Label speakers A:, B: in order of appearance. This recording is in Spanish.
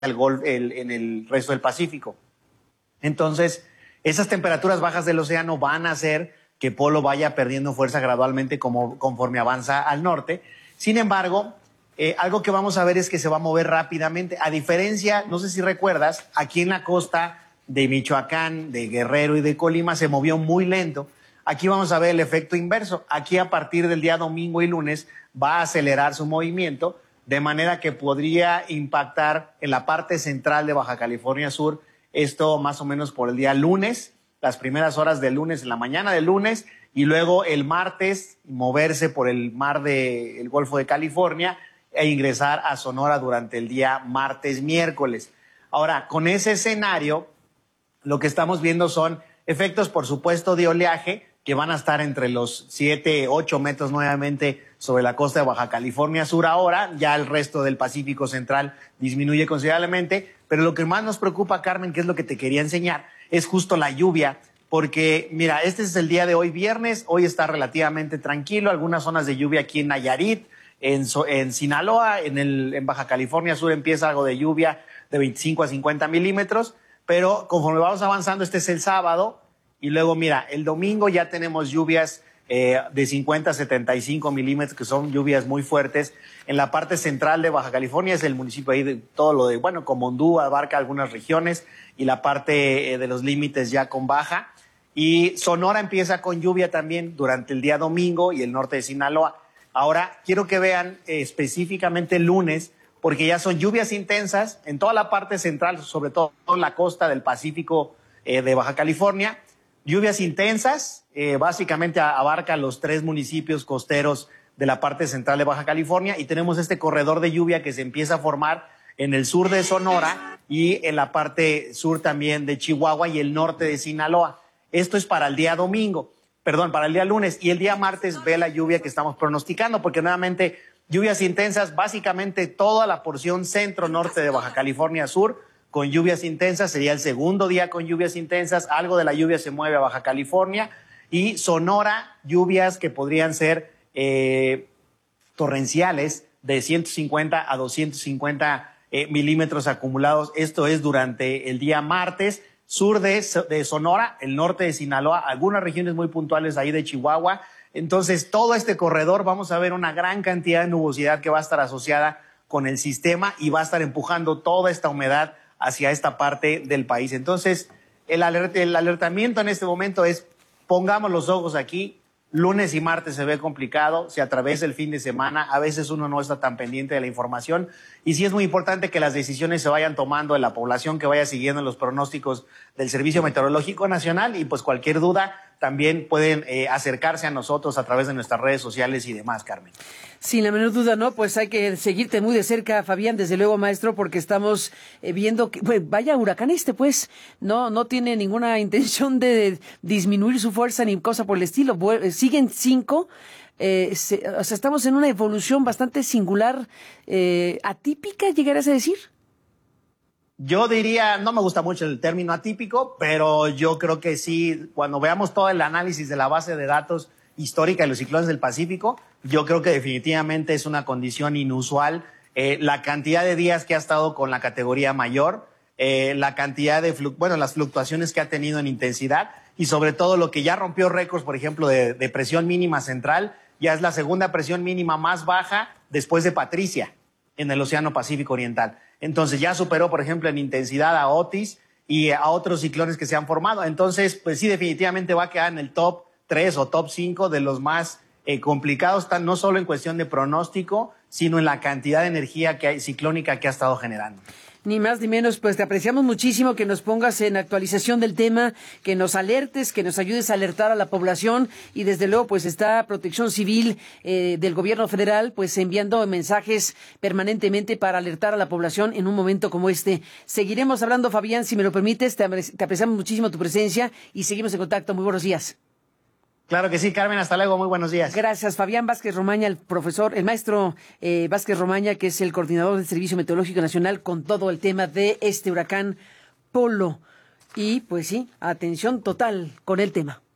A: en el resto del Pacífico. Entonces, esas temperaturas bajas del océano van a hacer que Polo vaya perdiendo fuerza gradualmente conforme avanza al norte. Sin embargo, algo que vamos a ver es que se va a mover rápidamente. A diferencia, no sé si recuerdas, aquí en la costa de Michoacán, de Guerrero y de Colima se movió muy lento. Aquí vamos a ver el efecto inverso. Aquí a partir del día domingo y lunes va a acelerar su movimiento, de manera que podría impactar en la parte central de Baja California Sur, esto más o menos por el día lunes, las primeras horas del lunes, en la mañana del lunes, y luego el martes moverse por el mar del Golfo de California e ingresar a Sonora durante el día martes, miércoles. Ahora, con ese escenario, lo que estamos viendo son efectos, por supuesto, de oleaje, que van a estar entre los 7, 8 metros nuevamente sobre la costa de Baja California Sur ahora. Ya el resto del Pacífico Central disminuye considerablemente. Pero lo que más nos preocupa, Carmen, que es lo que te quería enseñar, es justo la lluvia. Porque, mira, este es el día de hoy, viernes. Hoy está relativamente tranquilo. Algunas zonas de lluvia aquí en Nayarit, en Sinaloa, en Baja California Sur empieza algo de lluvia de 25 a 50 milímetros. Pero conforme vamos avanzando, este es el sábado. Y luego, mira, el domingo ya tenemos lluvias de 50 a 75 milímetros, que son lluvias muy fuertes. En la parte central de Baja California es el municipio ahí de todo lo de, bueno, Comondú abarca algunas regiones y la parte de los límites ya con baja. Y Sonora empieza con lluvia también durante el día domingo y el norte de Sinaloa. Ahora, quiero que vean específicamente el lunes, porque ya son lluvias intensas en toda la parte central, sobre todo en la costa del Pacífico de Baja California. Lluvias intensas, básicamente abarca los 3 municipios costeros de la parte central de Baja California y tenemos este corredor de lluvia que se empieza a formar en el sur de Sonora y en la parte sur también de Chihuahua y el norte de Sinaloa. Esto es para el día domingo, perdón, para el día lunes, y el día martes ve la lluvia que estamos pronosticando, porque nuevamente lluvias intensas, básicamente toda la porción centro-norte de Baja California Sur, con lluvias intensas, sería el segundo día con lluvias intensas, algo de la lluvia se mueve a Baja California, y Sonora, lluvias que podrían ser torrenciales de 150 a 250 milímetros acumulados, esto es durante el día martes, sur de Sonora, el norte de Sinaloa, algunas regiones muy puntuales ahí de Chihuahua. Entonces, todo este corredor vamos a ver una gran cantidad de nubosidad que va a estar asociada con el sistema y va a estar empujando toda esta humedad hacia esta parte del país. Entonces, el alertamiento en este momento es, pongamos los ojos aquí, lunes y martes se ve complicado, se atraviesa el fin de semana, a veces uno no está tan pendiente de la información y sí es muy importante que las decisiones se vayan tomando en la población, que vaya siguiendo los pronósticos del Servicio Meteorológico Nacional y pues cualquier duda también pueden acercarse a nosotros a través de nuestras redes sociales y demás, Carmen.
B: Sin la menor duda, ¿no? Pues hay que seguirte muy de cerca, Fabián, desde luego, maestro, porque estamos viendo que, vaya huracán pues, no tiene ninguna intención de disminuir su fuerza ni cosa por el estilo. Siguen 5, o sea, estamos en una evolución bastante singular, atípica, ¿llegarías a decir?
A: Yo diría, no me gusta mucho el término atípico, pero yo creo que sí, cuando veamos todo el análisis de la base de datos histórica de los ciclones del Pacífico, yo creo que definitivamente es una condición inusual. La cantidad de días que ha estado con la categoría mayor, la cantidad de, las fluctuaciones que ha tenido en intensidad y sobre todo lo que ya rompió récords, por ejemplo, de presión mínima central, ya es la segunda presión mínima más baja después de Patricia en el Océano Pacífico Oriental. Entonces ya superó, por ejemplo, en intensidad a Otis y a otros ciclones que se han formado. Entonces, pues sí, definitivamente va a quedar en el top 3 o top 5 de los más complicados, no solo en cuestión de pronóstico, sino en la cantidad de energía ciclónica que ha estado generando.
B: Ni más ni menos, pues te apreciamos muchísimo que nos pongas en actualización del tema, que nos alertes, que nos ayudes a alertar a la población y desde luego pues está Protección Civil del Gobierno Federal pues enviando mensajes permanentemente para alertar a la población en un momento como este. Seguiremos hablando, Fabián, si me lo permites, te apreciamos muchísimo tu presencia y seguimos en contacto. Muy buenos días.
A: Claro que sí, Carmen, hasta luego, muy buenos días.
B: Gracias, Fabián Vázquez Romaña, el maestro Vázquez Romaña, que es el coordinador del Servicio Meteorológico Nacional con todo el tema de este huracán Polo. Y pues sí, atención total con el tema.